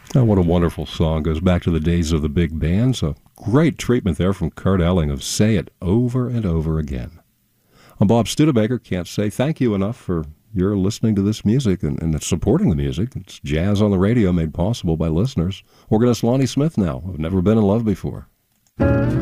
Oh, what a wonderful song. Goes back to the days of the big bands. A great treatment there from Kurt Elling of Say It Over and Over Again. I'm Bob Studebaker. Can't say thank you enough for your listening to this music and supporting the music. It's jazz on the radio made possible by listeners. Organist Lonnie Smith now. I've never been in love before.